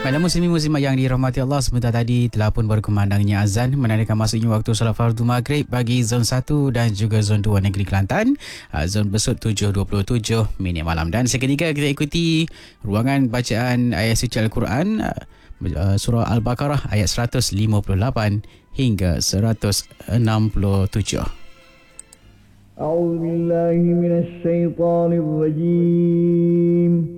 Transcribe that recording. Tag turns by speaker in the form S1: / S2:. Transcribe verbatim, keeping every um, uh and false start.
S1: Baiklah muslimin-muslimat yang dirahmati Allah, sebentar tadi telah pun berkumandangnya azan menandakan masuknya waktu solat fardu maghrib bagi zon satu dan juga zon dua negeri Kelantan. Zon Besut tujuh dua puluh tujuh minit malam. Dan seketika kita ikuti ruangan bacaan ayat suci Al-Quran, surah Al-Baqarah ayat seratus lima puluh lapan hingga seratus enam puluh tujuh.
S2: A'udzu billahi minasy syaithanir rajim.